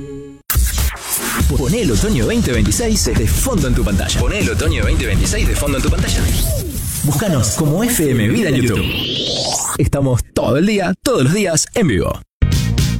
Poné el otoño 2026 de fondo en tu pantalla. Poné el otoño 2026 de fondo en tu pantalla. Búscanos como FM Vida en YouTube. Estamos todo el día, todos los días, en vivo.